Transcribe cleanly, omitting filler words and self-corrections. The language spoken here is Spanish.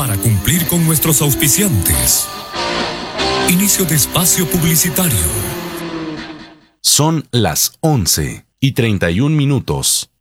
para cumplir con nuestros auspiciantes. Inicio de espacio publicitario. Son las 11:31.